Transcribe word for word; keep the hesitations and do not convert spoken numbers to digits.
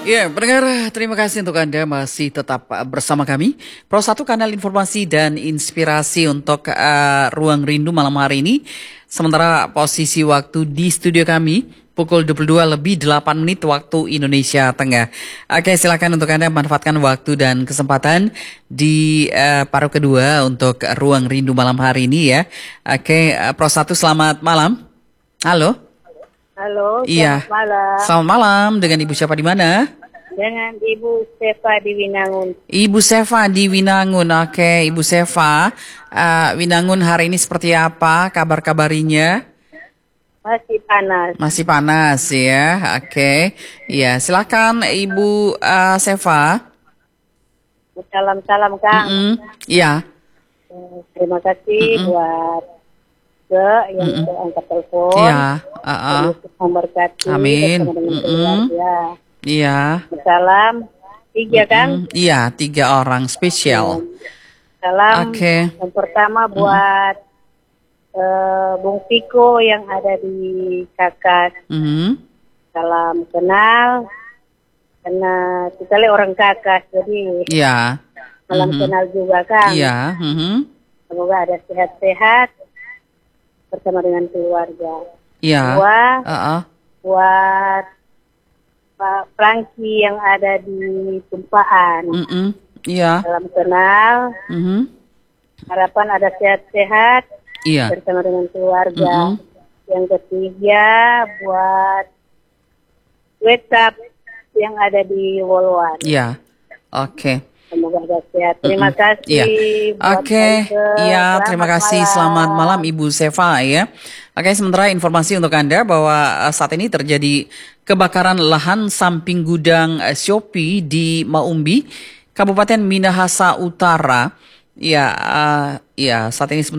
Ya, pendengar, terima kasih untuk Anda masih tetap uh, bersama kami. Pro satu kanal informasi dan inspirasi untuk uh, Ruang Rindu malam hari ini. Sementara posisi waktu di studio kami pukul dua puluh dua lebih delapan menit waktu Indonesia Tengah. Oke, silakan untuk Anda manfaatkan waktu dan kesempatan di uh, paruh kedua untuk Ruang Rindu malam hari ini ya. Oke, uh, Pro satu selamat malam. Halo. Halo, Iya. selamat malam. Selamat malam. Dengan Ibu siapa di mana? Dengan Ibu Sefa di Winangun. Ibu Sefa di Winangun. Oke, Ibu Sefa. Uh, Winangun hari ini seperti apa kabar-kabarinya? Masih panas. Masih panas ya. Oke. Ya, silakan Ibu uh, Sefa. Salam-salam Kang. Mm-mm. Iya. Terima kasih Mm-mm. buat ke yang Mm-mm. sudah angkat telepon. Iya. Uh-uh. Yesus memberkati Amin. bersama dengan Mm-mm. keluarga. Iya. Salam tiga Kang. Mm-mm. Iya, tiga orang spesial. Salam Oke. yang pertama buat eh, Bung Piko yang ada di Kakas. Mhm. Salam kenal. Karena kita lihat orang Kakas, jadi Iya. salam Mhm. kenal juga Kang. Iya. Mhm. Semoga ada sehat-sehat bersama dengan keluarga. Iya. Dua, Uh-uh. buat Pak Franky yang ada di Tumpaan. Mm-mm. Iya. Salam kenal. Mhm. Harapan ada sehat-sehat Iya. bersama dengan keluarga. Mm-mm. Yang ketiga, buat WhatsApp yang ada di Wolwan. Iya. Oke. Semoga ada sehat. Terima Mm-mm. kasih. Iya. buat Oke. Tante. Iya, Selamat terima kasih. malam. Selamat malam Ibu Sefa ya. Oke, sementara informasi untuk Anda bahwa uh, saat ini terjadi kebakaran lahan samping gudang uh, Shopee di Maumbi, Kabupaten Minahasa Utara. Ya, uh, ya saat ini